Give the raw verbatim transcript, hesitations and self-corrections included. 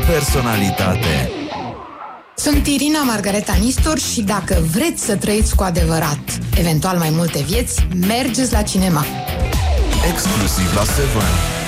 personalitate. Sunt Irina Margareta Nistor și dacă vreți să trăiți cu adevărat, eventual mai multe vieți, mergeți la cinema. Exclusiv la Seven.